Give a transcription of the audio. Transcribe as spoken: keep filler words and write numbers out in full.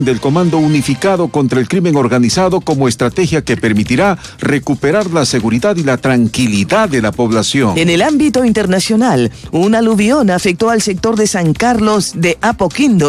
del Comando Unificado contra el Crimen Organizado como estrategia que permitirá recuperar la seguridad y la tranquilidad de la población. En el ámbito internacional, un aluvión afectó al sector de San Carlos de Apoquindo